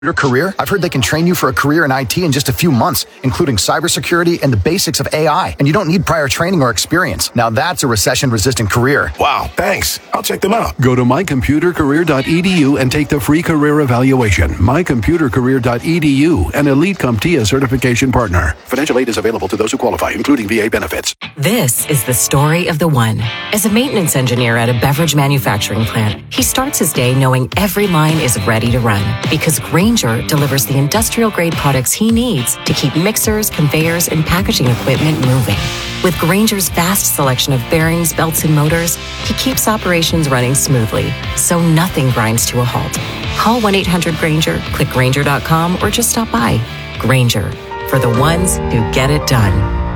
Your career? I've heard they can train you for a career in IT in just a few months, including cybersecurity and the basics of AI. And you don't need prior training or experience. Now that's a recession-resistant career. Wow, thanks. I'll check them out. Go to mycomputercareer.edu and take the free career evaluation. mycomputercareer.edu, an Elite CompTIA certification partner. Financial aid is available to those who qualify, including VA benefits. This is the story of the one. As a maintenance engineer at a beverage manufacturing plant, he starts his day knowing every line is ready to run because Grainger delivers the industrial-grade products he needs to keep mixers, conveyors, and packaging equipment moving. With Grainger's vast selection of bearings, belts, and motors, he keeps operations running smoothly, so nothing grinds to a halt. Call 1-800-GRAINGER, click Grainger.com, or just stop by. Grainger, for the ones who get it done.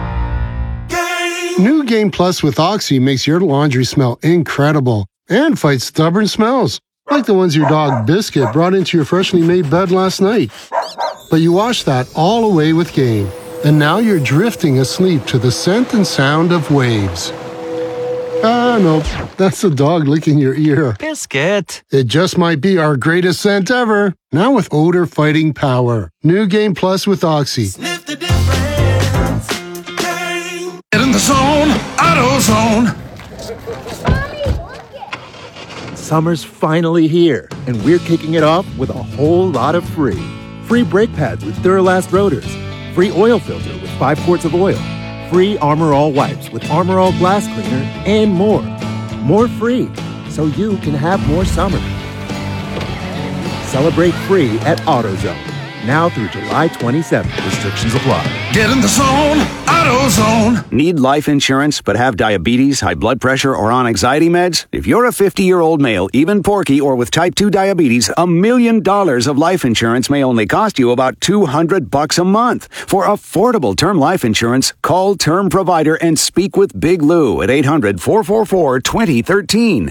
New Game Plus with Oxy makes your laundry smell incredible and fights stubborn smells, like the ones your dog Biscuit brought into your freshly made bed last night. But you washed that all away with Game, and now you're drifting asleep to the scent and sound of waves. No, that's the dog licking your ear. Biscuit. It just might be our greatest scent ever, now with odor-fighting power. New Game Plus with Oxy. Sniff the difference. Get in the zone, AutoZone. Summer's finally here, and we're kicking it off with a whole lot of free. Free brake pads with Duralast rotors. Free oil filter with 5 quarts of oil. Free Armor All wipes with Armor All glass cleaner, and more. More free, so you can have more summer. Celebrate free at AutoZone. Now through July 27th. Restrictions apply. Get in the zone, AutoZone. Need life insurance but have diabetes, high blood pressure, or on anxiety meds? If you're a 50-year-old male, even porky, or with type 2 diabetes, $1 million of life insurance may only cost you about $200 a month. For affordable term life insurance, call Term Provider and speak with Big Lou at 800-444-2013.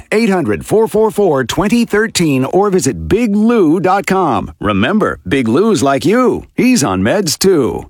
800-444-2013 or visit biglou.com. Remember, Big Lou's like you. He's on meds too.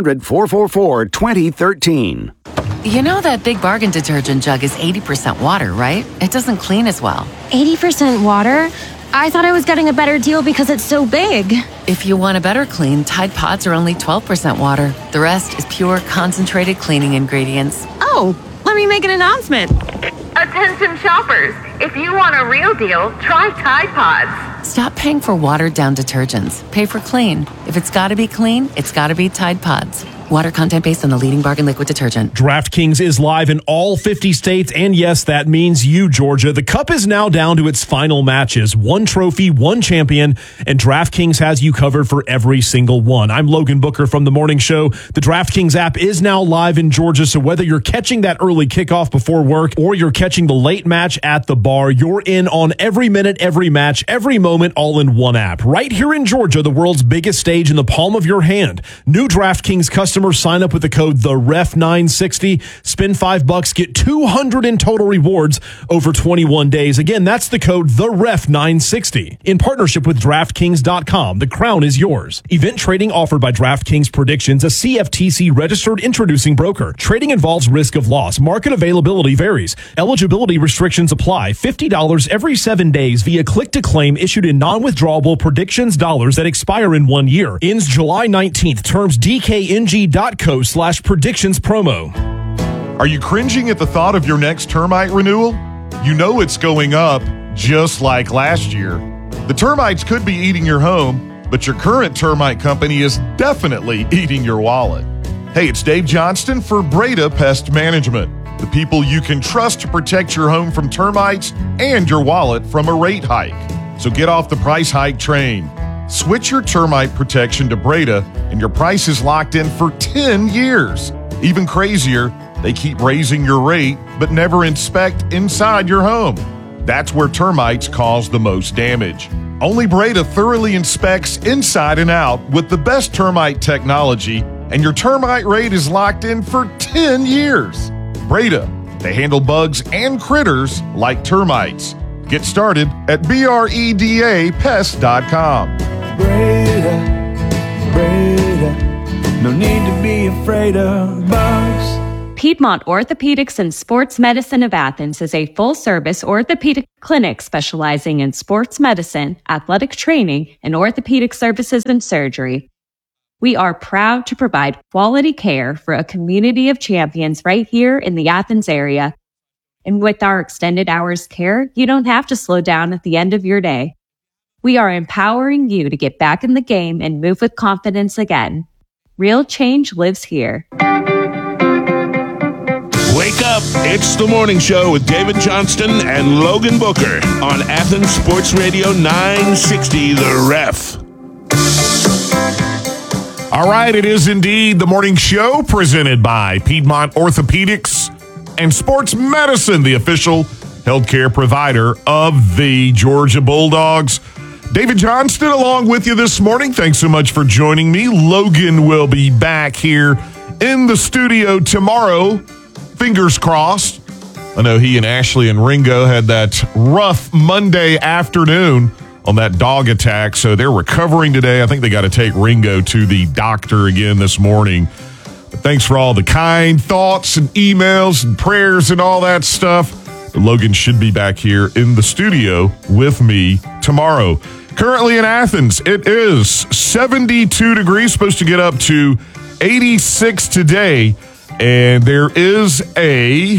800-444-2013. You know that Big Bargain detergent jug is 80% water, right? It doesn't clean as well. 80% water? I thought I was getting a better deal because it's so big. If you want a better clean, Tide Pods are only 12% water. The rest is pure concentrated cleaning ingredients. Oh, let me make an announcement. Attention shoppers, if you want a real deal, try Tide Pods. Stop paying for watered-down detergents. Pay for clean. If it's got to be clean, it's got to be Tide Pods. Water content based on the leading bargain liquid detergent. DraftKings is live in all 50 states, and yes, that means you, Georgia. The Cup is now down to its final matches. 1 trophy, 1 champion, and DraftKings has you covered for every single one. I'm Logan Booker from The Morning Show. The DraftKings app is now live in Georgia, so whether you're catching that early kickoff before work or you're catching the late match at the bar, you're in on every minute, every match, every moment, all in one app. Right here in Georgia, the world's biggest stage in the palm of your hand. New DraftKings customers sign up with the code THEREF960. Spend $5, get $200 in total rewards over 21 days. Again, that's the code THEREF960. In partnership with DraftKings.com, the crown is yours. Event trading offered by DraftKings Predictions, a CFTC registered introducing broker. Trading involves risk of loss. Market availability varies. Eligibility restrictions apply. $50 every 7 days via click to claim issued in non-withdrawable predictions dollars that expire in 1 year. Ends July 19th. Terms DKNG.co/predictions promo. Are you cringing at the thought of your next termite renewal? You know it's going up, just like last year. The termites could be eating your home, but your current termite company is definitely eating your wallet. Hey, it's Dave Johnston for Breda Pest Management, the people you can trust to protect your home from termites and your wallet from a rate hike. So get off the price hike train. Switch your termite protection to Breda, and your price is locked in for 10 years. Even crazier, they keep raising your rate, but never inspect inside your home. That's where termites cause the most damage. Only Breda thoroughly inspects inside and out with the best termite technology, and your termite rate is locked in for 10 years. Breda, they handle bugs and critters like termites. Get started at BREDAPest.com. Breda, no need to be afraid of bugs. Piedmont Orthopedics and Sports Medicine of Athens is a full-service orthopedic clinic specializing in sports medicine, athletic training, and orthopedic services and surgery. We are proud to provide quality care for a community of champions right here in the Athens area. And with our extended hours care, you don't have to slow down at the end of your day. We are empowering you to get back in the game and move with confidence again. Real change lives here. Wake up. It's the morning show with David Johnston and Logan Booker on Athens Sports Radio 960, The Ref. All right, it is indeed the morning show presented by Piedmont Orthopedics and Sports Medicine, the official healthcare provider of the Georgia Bulldogs. David Johnston along with you this morning. Thanks so much for joining me. Logan will be back here in the studio tomorrow. Fingers crossed. I know he and Ashley and Ringo had that rough Monday afternoon on that dog attack, so they're recovering today. I think they got to take Ringo to the doctor again this morning. But thanks for all the kind thoughts and emails and prayers and all that stuff. Logan should be back here in the studio with me tomorrow. Currently in Athens, it is 72 degrees, supposed to get up to 86 today. And there is a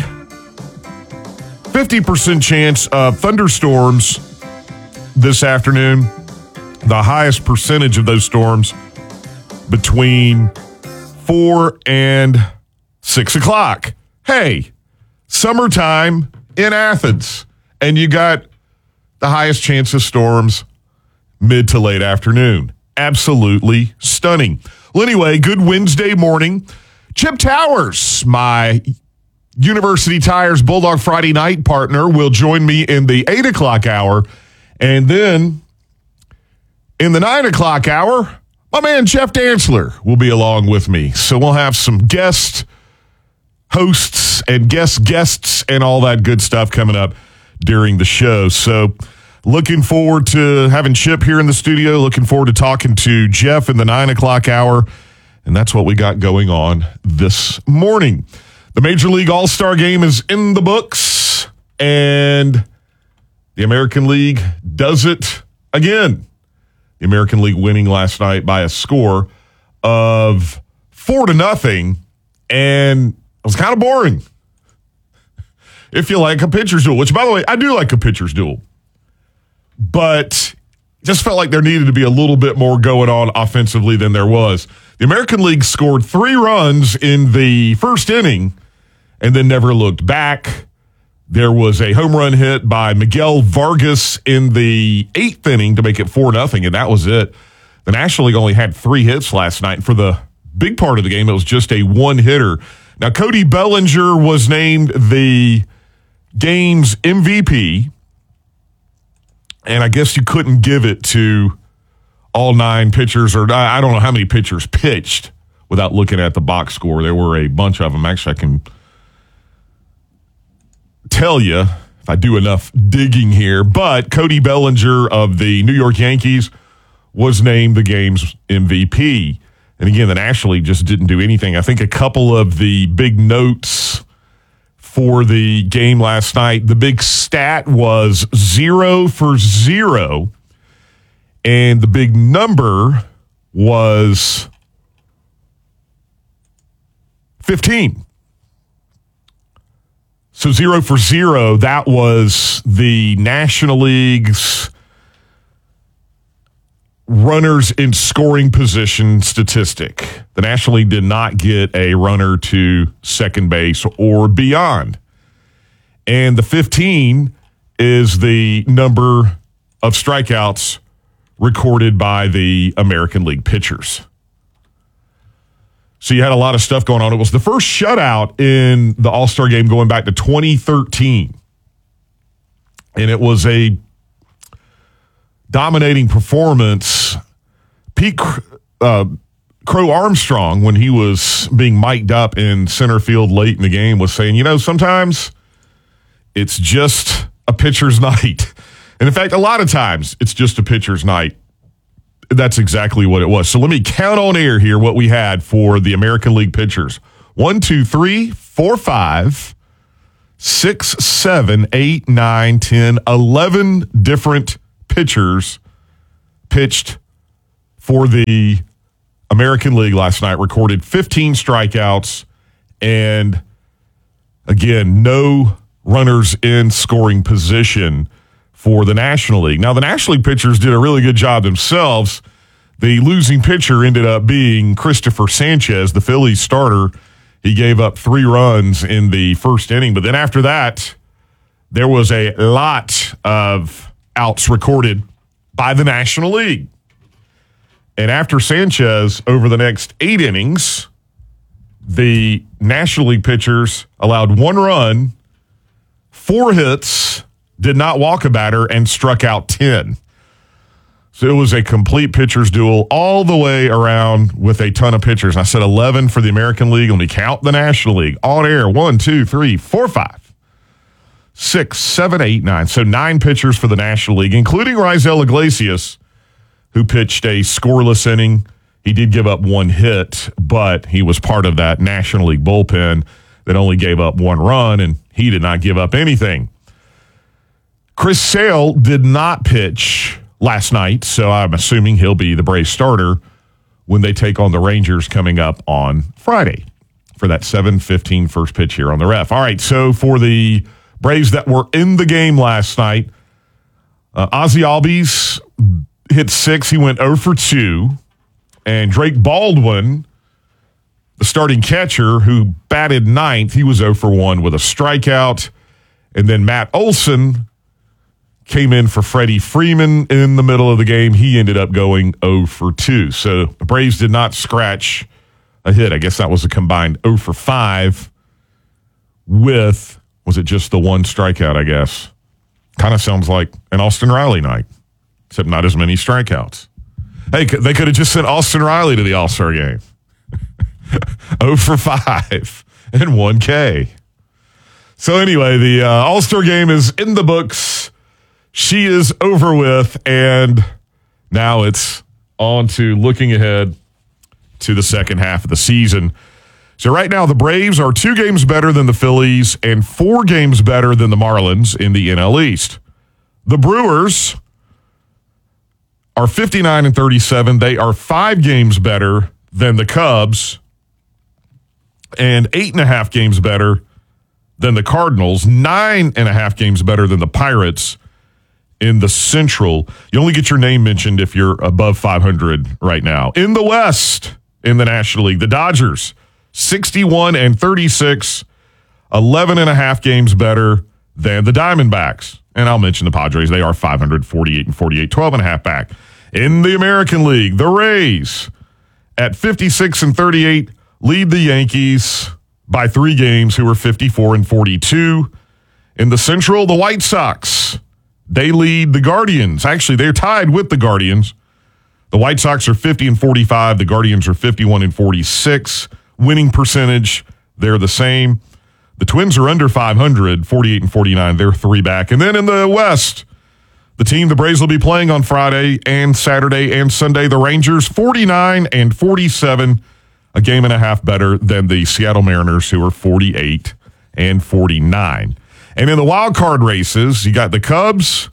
50% chance of thunderstorms this afternoon. The highest percentage of those storms between 4 and 6 o'clock. Hey, summertime in Athens. And you got the highest chance of storms mid to late afternoon. Absolutely stunning. Well, anyway, good Wednesday morning. Chip Towers, my University Tires Bulldog Friday night partner, will join me in the 8 o'clock hour. And then in the 9 o'clock hour, my man Jeff Dantzler will be along with me. So we'll have some guest hosts and guests and all that good stuff coming up during the show. So looking forward to having Chip here in the studio. Looking forward to talking to Jeff in the 9 o'clock hour. And that's what we got going on this morning. The Major League All-Star Game is in the books, and the American League does it again. The American League winning last night by a score of 4-0, and it was kind of boring. If you like a pitcher's duel, which, by the way, I do like a pitcher's duel, but just felt like there needed to be a little bit more going on offensively than there was. The American League scored 3 runs in the first inning and then never looked back. There was a home run hit by Miguel Vargas in the 8th inning to make it 4-0, and that was it. The National League only had 3 hits last night. For the big part of the game, it was just a one-hitter. Now, Cody Bellinger was named the game's MVP, and I guess you couldn't give it to all 9 pitchers, or I don't know how many pitchers pitched without looking at the box score. There were a bunch of them. Actually, I can tell you if I do enough digging here. But Cody Bellinger of the New York Yankees was named the game's MVP. And again, the National League just didn't do anything. I think a couple of the big notes for the game last night, the big stat was 0 for 0. And the big number was 15. So 0 for 0, that was the National League's runners in scoring position statistic. The National League did not get a runner to second base or beyond. And the 15 is the number of strikeouts recorded by the American League pitchers. So you had a lot of stuff going on. It was the first shutout in the All-Star game going back to 2013. And it was a dominating performance. Pete Crow Armstrong, when he was being mic'd up in center field late in the game, was saying, sometimes it's just a pitcher's night. And in fact, a lot of times it's just a pitcher's night. That's exactly what it was. So let me count on air here what we had for the American League pitchers. 1, 2, 3, 4, 5, 6, 7, 8, 9, 10, 11 different pitchers pitched for the American League last night, recorded 15 strikeouts, and again, no runners in scoring position for the National League. Now, the National League pitchers did a really good job themselves. The losing pitcher ended up being Christopher Sanchez, the Phillies starter. He gave up 3 runs in the first inning, but then after that, there was a lot of outs recorded by the National League. And after Sanchez, over the next 8 innings, the National League pitchers allowed 1 run, 4 hits, did not walk a batter, and struck out 10. So it was a complete pitcher's duel all the way around with a ton of pitchers. I said 11 for the American League. Let me count the National League. On air, 1, 2, 3, 4, 5, 6, 7, 8, 9. So 9 pitchers for the National League, including Raisel Iglesias, who pitched a scoreless inning. He did give up 1 hit, but he was part of that National League bullpen that only gave up 1 run, and he did not give up anything. Chris Sale did not pitch last night, so I'm assuming he'll be the Braves starter when they take on the Rangers coming up on Friday for that 7:15 first pitch here on the ref. All right, so for the Braves that were in the game last night, Ozzie Albies hit 6. He went 0 for 2. And Drake Baldwin, the starting catcher who batted 9th, he was 0 for 1 with a strikeout. And then Matt Olson came in for Freddie Freeman in the middle of the game. He ended up going 0 for 2. So the Braves did not scratch a hit. I guess that was a combined 0 for 5 with, was it just the 1 strikeout, I guess? Kind of sounds like an Austin Riley night, except not as many strikeouts. Hey, they could have just sent Austin Riley to the All-Star game. 0 for 5 and 1 K. So anyway, the All-Star game is in the books. She is over with, and now it's on to looking ahead to the second half of the season. So right now, the Braves are 2 games better than the Phillies and 4 games better than the Marlins in the NL East. The Brewers are 59 and 37. They are 5 games better than the Cubs and 8.5 games better than the Cardinals, 9.5 games better than the Pirates in the Central. You only get your name mentioned if you're above 500 right now. In the West, in the National League, the Dodgers, 61 and 36, 11.5 games better than the Diamondbacks. And I'll mention the Padres. They are 500, 48 and 48, 12.5 back. In the American League, the Rays at 56 and 38 lead the Yankees by 3 games, who are 54 and 42. In the Central, the White Sox, they lead the Guardians. Actually, they're tied with the Guardians. The White Sox are 50 and 45. The Guardians are 51 and 46. Winning percentage, they're the same. The Twins are under 500, 48 and 49. They're 3 back. And then in the West, the team the Braves will be playing on Friday and Saturday and Sunday, the Rangers, 49 and 47, a game and a half better than the Seattle Mariners, who are 48 and 49. And in the wild card races, you got the Cubs,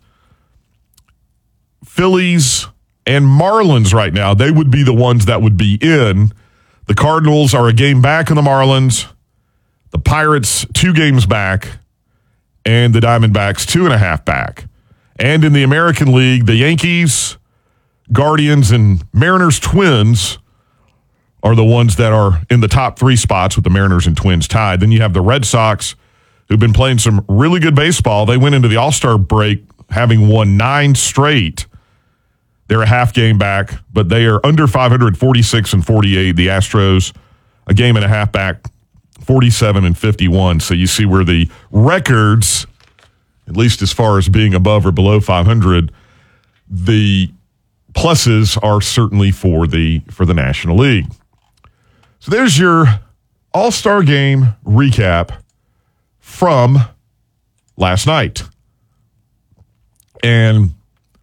Phillies, and Marlins right now. They would be the ones that would be in. The Cardinals are a game back in the Marlins. The Pirates, 2 games back. And the Diamondbacks, 2.5 back. And in the American League, the Yankees, Guardians, and Mariners Twins are the ones that are in the top 3 spots, with the Mariners and Twins tied. Then you have the Red Sox, who've been playing some really good baseball. They went into the All-Star break having won 9 straight. They're a half game back, but they are under 500, 46 and 48. The Astros, a game and a half back, 47 and 51. So you see where the records, at least as far as being above or below 500, the pluses are certainly for the National League. So there's your All-Star game recap from last night. And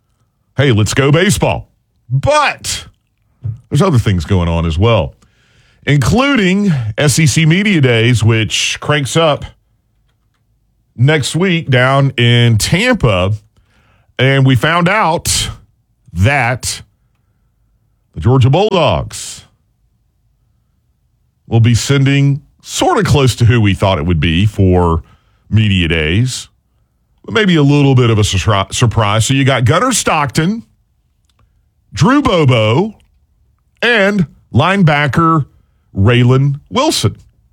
hey, let's go baseball. But there's other things going on as well. including SEC Media Days, which cranks up next week down in Tampa. And we found out that the Georgia Bulldogs will be sending sort of close to who we thought it would be for Media Days, but maybe a little bit of a surprise. So you got Gunnar Stockton, Drew Bobo, and linebacker Raylan Wilson.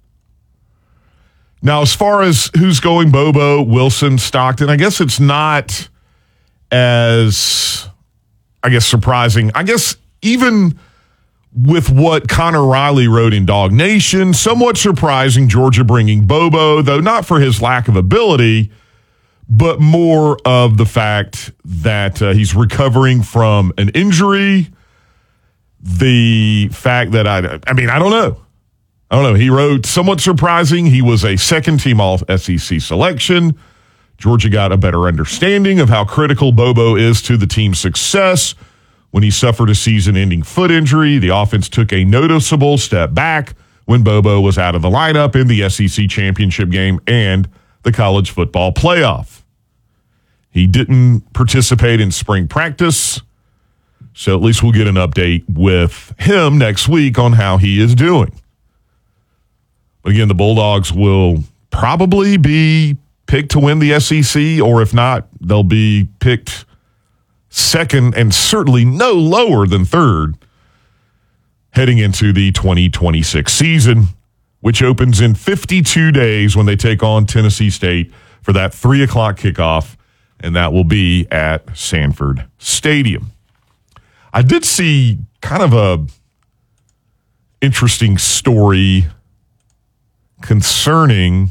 Now, as far as who's going, Bobo, Wilson, Stockton, I guess it's not as, surprising. I guess even with what Connor Riley wrote in Dog Nation, somewhat surprising Georgia bringing Bobo, though not for his lack of ability, but more of the fact that he's recovering from an injury. The fact that I don't know. He wrote, somewhat surprising. He was a second-team All-SEC selection. Georgia got a better understanding of how critical Bobo is to the team's success. When he suffered a season-ending foot injury, the offense took a noticeable step back when Bobo was out of the lineup in the SEC championship game and the college football playoff. He didn't participate in spring practice, so at least we'll get an update with him next week on how he is doing. But again, the Bulldogs will probably be picked to win the SEC, or if not, they'll be picked second and certainly no lower than third heading into the 2026 season, which opens in 52 days when they take on Tennessee State for that 3 o'clock kickoff, and that will be at Sanford Stadium. I did see kind of a interesting story concerning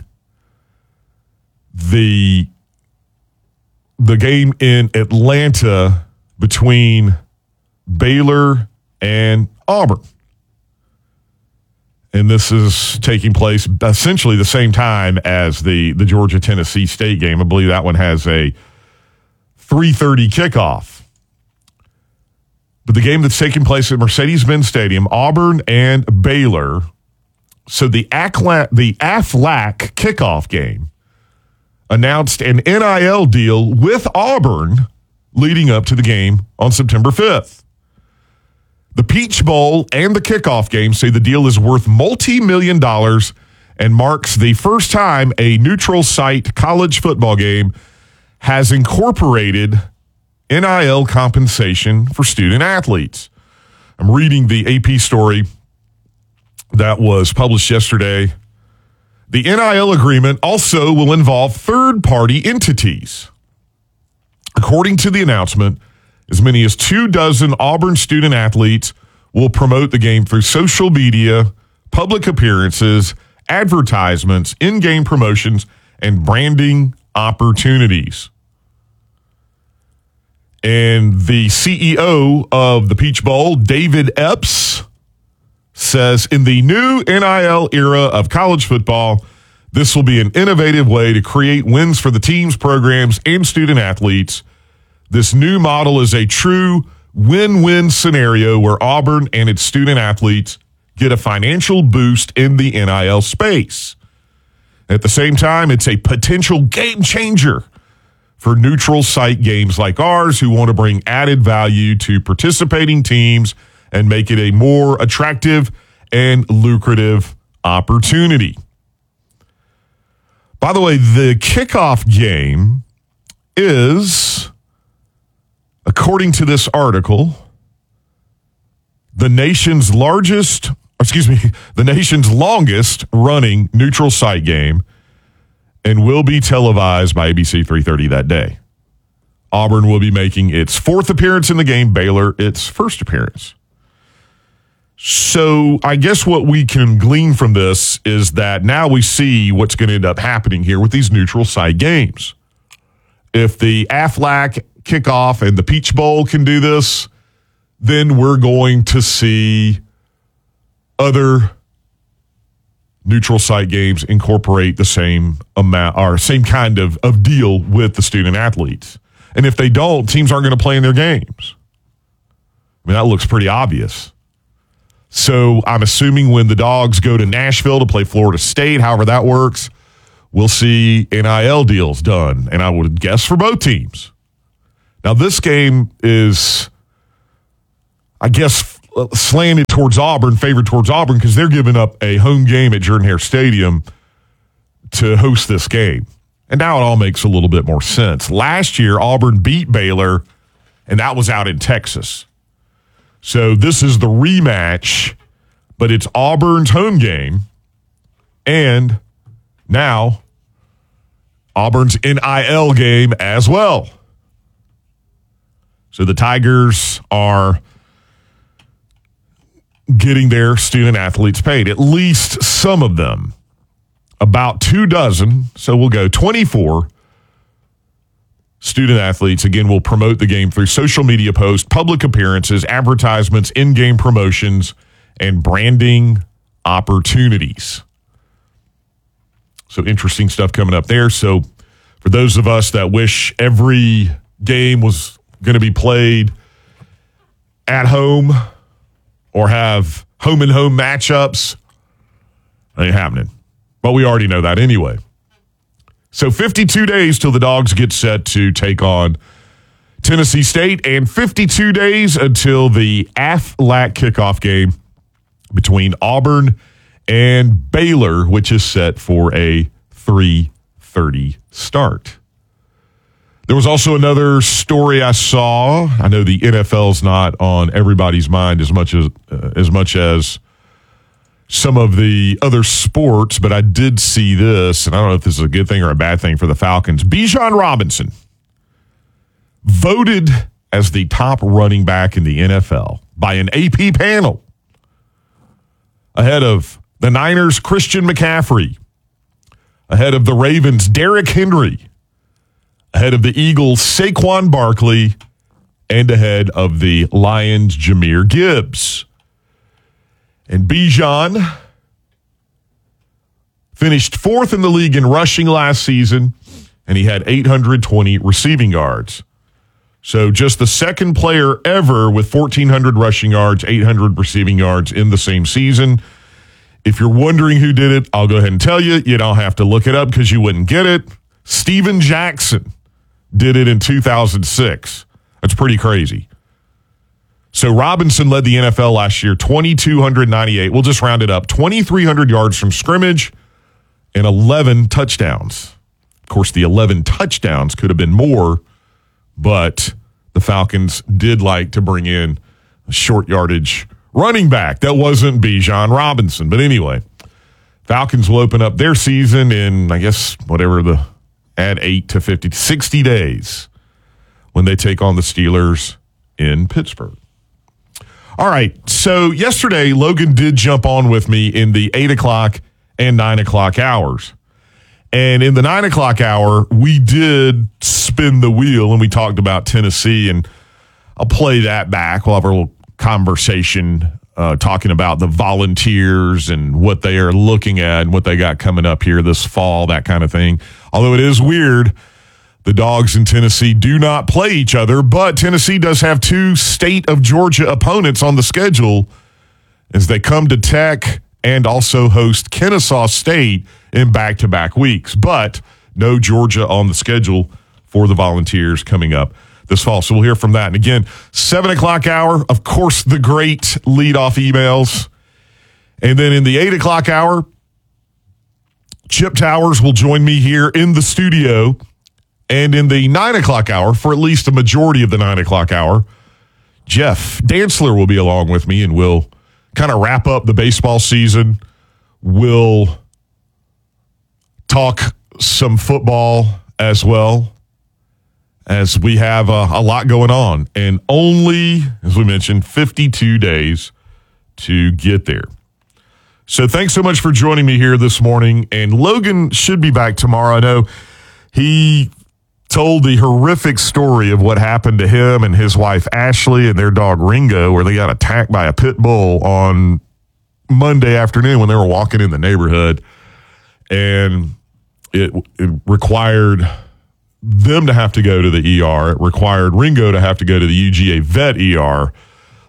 the game in Atlanta between Baylor and Auburn. And this is taking place essentially the same time as the Georgia-Tennessee State game. I believe that one has a 3:30 kickoff. But the game that's taking place at Mercedes-Benz Stadium, Auburn and Baylor. So the AFLAC kickoff game announced an NIL deal with Auburn leading up to the game on September 5th. The Peach Bowl and the kickoff game say the deal is worth multi-million dollars and marks the first time a neutral site college football game has incorporated NIL compensation for student athletes. I'm reading the AP story that was published yesterday. The NIL agreement also will involve third-party entities. According to the announcement, as many as 24 Auburn student athletes will promote the game through social media, public appearances, advertisements, in-game promotions, and branding opportunities. And the CEO of the Peach Bowl, David Epps, says, in the new NIL era of college football, this will be an innovative way to create wins for the teams, programs, and student athletes. This new model is a true win-win scenario where Auburn and its student athletes get a financial boost in the NIL space. At the same time, it's a potential game changer for neutral site games like ours who want to bring added value to participating teams and make it a more attractive and lucrative opportunity. By the way, the kickoff game is, according to this article, the nation's longest running neutral site game and will be televised by ABC 3:30 that day. Auburn will be making its fourth appearance in the game, Baylor its first appearance. So I guess what we can glean from this is that now we see what's going to end up happening here with these neutral site games. If the AFLAC kickoff and the Peach Bowl can do this, then we're going to see other neutral site games incorporate the same amount or same kind of deal with the student athletes. And if they don't, teams aren't going to play in their games. I mean, that looks pretty obvious. So I'm assuming when the Dogs go to Nashville to play Florida State, however that works, we'll see NIL deals done. And I would guess for both teams. Now, this game is, I guess, slanted towards Auburn, favored towards Auburn, because they're giving up a home game at Jordan-Hare Stadium to host this game. And now it all makes a little bit more sense. Last year, Auburn beat Baylor, and that was out in Texas. So this is the rematch, but it's Auburn's home game, and now Auburn's NIL game as well. So the Tigers are getting their student athletes paid, at least some of them. About 24, so we'll go 24 student athletes. Again, will promote the game through social media posts, public appearances, advertisements, in-game promotions, and branding opportunities. So interesting stuff coming up there. So for those of us that wish every game was going to be played at home or have home-and-home matchups, ain't happening. But we already know that anyway. So 52 days till the Dogs get set to take on Tennessee State, and 52 days until the Aflac kickoff game between Auburn and Baylor, which is set for a 3:30 start. There was also another story I saw. I know the NFL's not on everybody's mind as much as some of the other sports, but I did see this, and I don't know if this is a good thing or a bad thing for the Falcons. Bijan Robinson voted as the top running back in the NFL by an AP panel, ahead of the Niners' Christian McCaffrey, ahead of the Ravens' Derrick Henry, ahead of the Eagles' Saquon Barkley, and ahead of the Lions' Jahmyr Gibbs. And Bijan finished fourth in the league in rushing last season, and he had 820 receiving yards. So just the second player ever with 1,400 rushing yards, 800 receiving yards in the same season. If you're wondering who did it, I'll go ahead and tell you. You don't have to look it up because you wouldn't get it. Steven Jackson did it in 2006. That's pretty crazy. So Robinson led the NFL last year, 2,298. We'll just round it up. 2,300 yards from scrimmage and 11 touchdowns. Of course, the 11 touchdowns could have been more, but the Falcons did like to bring in a short yardage running back. That wasn't Bijan Robinson. But anyway, Falcons will open up their season in, I guess, add 8 to 50, 60 days when they take on the Steelers in Pittsburgh. All right, so yesterday, Logan did jump on with me in the 8 o'clock and 9 o'clock hours. And in the 9 o'clock hour, we did spin the wheel, and we talked about Tennessee, and I'll play that back. We'll have a little conversation talking about the Volunteers and what they are looking at and what they got coming up here this fall, that kind of thing. Although it is weird, the Dogs and Tennessee do not play each other, but Tennessee does have two State of Georgia opponents on the schedule as they come to Tech and also host Kennesaw State in back-to-back weeks. But no Georgia on the schedule for the Volunteers coming up this fall. So we'll hear from that. And again, 7 o'clock hour, of course, the great leadoff emails. And then in the 8 o'clock hour, Chip Towers will join me here in the studio. And in the 9 o'clock hour, for at least a majority of the 9 o'clock hour, Jeff Dantzler will be along with me, and we'll kind of wrap up the baseball season. We'll talk some football as well, as we have a lot going on. And only, as we mentioned, 52 days to get there. So thanks so much for joining me here this morning. And Logan should be back tomorrow. I know he told the horrific story of what happened to him and his wife Ashley and their dog Ringo, where they got attacked by a pit bull on Monday afternoon when they were walking in the neighborhood. And it required them to have to go to the ER. It required Ringo to have to go to the UGA vet ER.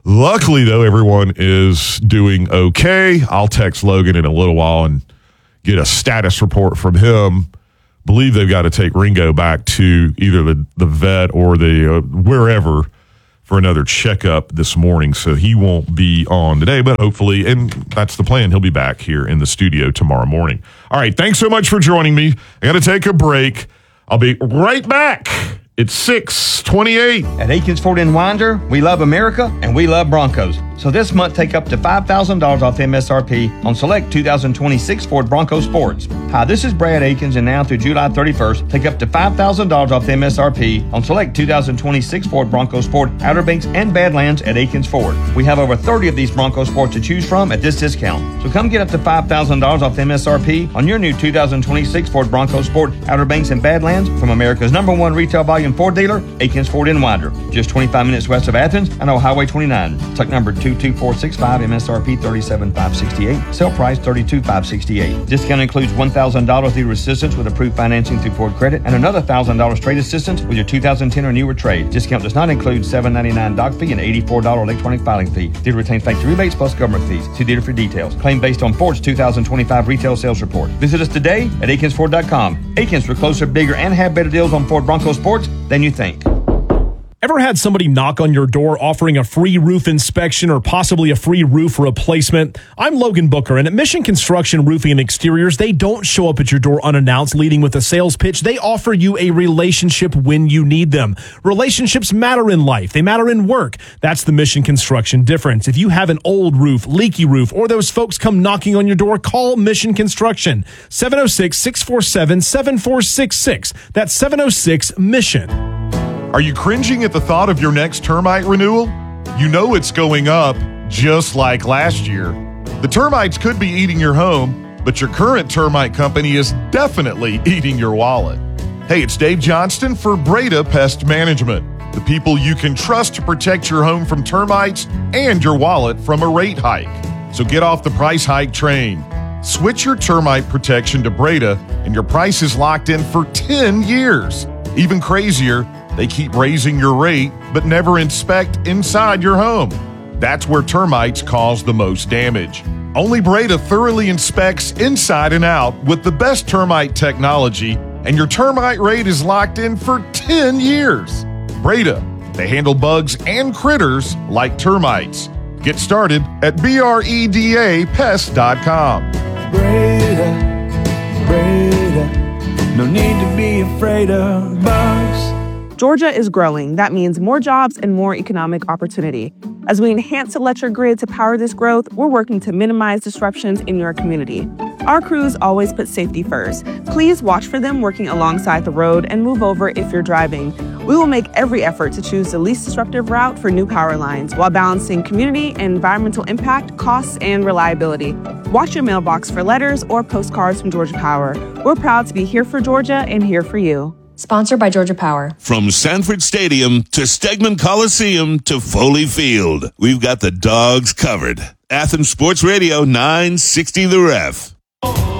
Luckily, though, everyone is doing okay. I'll text Logan in a little while and get a status report from him. Believe they've got to take Ringo back to either the vet or the wherever for another checkup this morning, so he won't be on today, but hopefully, and that's the plan, he'll be back here in the studio tomorrow morning. All right, thanks so much for joining me. I got to take a break. I'll be right back. It's 6:28. At Aikens Ford in Winder, we love America and we love Broncos. So this month, take up to $5,000 off MSRP on select 2026 Ford Bronco Sports. Hi, this is Brad Aikens, and now through July 31st, take up to $5,000 off MSRP on select 2026 Ford Bronco Sport, Outer Banks, and Badlands at Aikens Ford. We have over 30 of these Bronco Sports to choose from at this discount. So come get up to $5,000 off MSRP on your new 2026 Ford Bronco Sport, Outer Banks, and Badlands from America's #1 retail volume Ford dealer, Aikens Ford in Winder, just 25 minutes west of Athens and on Highway 29. Tuck number 22465, MSRP $37,568, sale price $32,568. Discount includes $1,000 dealer assistance with approved financing through Ford Credit and another $1,000 trade assistance with your 2010 or newer trade. Discount does not include $7.99 doc fee and $84 electronic filing fee. Dealer retains factory rebates plus government fees. See dealer for details. Claim based on Ford's 2025 retail sales report. Visit us today at AikensFord.com. Aikens, we're closer, bigger, and have better deals on Ford Bronco Sports than you think. Ever had somebody knock on your door offering a free roof inspection or possibly a free roof replacement? I'm Logan Booker, and at Mission Construction Roofing and Exteriors, they don't show up at your door unannounced leading with a sales pitch. They offer you a relationship when you need them. Relationships matter in life. They matter in work. That's the Mission Construction difference. If you have an old roof, leaky roof, or those folks come knocking on your door, call Mission Construction. 706-647-7466. That's 706-MISSION. Are you cringing at the thought of your next termite renewal? You know it's going up, just like last year. The termites could be eating your home, but your current termite company is definitely eating your wallet. Hey, it's Dave Johnston for Breda Pest Management, the people you can trust to protect your home from termites and your wallet from a rate hike. So get off the price hike train. Switch your termite protection to Breda, and your price is locked in for 10 years. Even crazier, they keep raising your rate, but never inspect inside your home. That's where termites cause the most damage. Only Breda thoroughly inspects inside and out with the best termite technology, and your termite rate is locked in for 10 years. Breda, they handle bugs and critters like termites. Get started at BREDAPest.com. Breda, no need to be afraid of bugs. Georgia is growing. That means more jobs and more economic opportunity. As we enhance the electric grid to power this growth, we're working to minimize disruptions in your community. Our crews always put safety first. Please watch for them working alongside the road and move over if you're driving. We will make every effort to choose the least disruptive route for new power lines while balancing community and environmental impact, costs, and reliability. Watch your mailbox for letters or postcards from Georgia Power. We're proud to be here for Georgia and here for you. Sponsored by Georgia Power. From Sanford Stadium to Stegman Coliseum to Foley Field, we've got the dogs covered. Athens Sports Radio 960 The Ref.